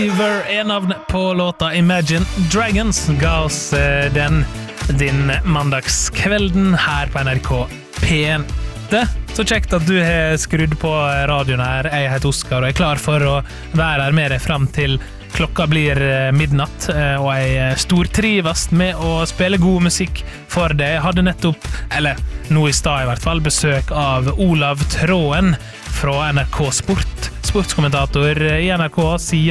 Fever er navnet på låta Imagine Dragons ga oss din mandagskvelden her på NRK P1. Det så kjekt at du har skrudd på radioen her. Jeg heter Oskar og er klar for å være her med deg frem til klokka blir midnatt, og jeg stortrives med å spille god musikk for deg. Jeg hadde nettopp, eller nå i stad i hvert fall, besøk av Olav Tråen fra NRK Sport, sportskommentator i NRK, sier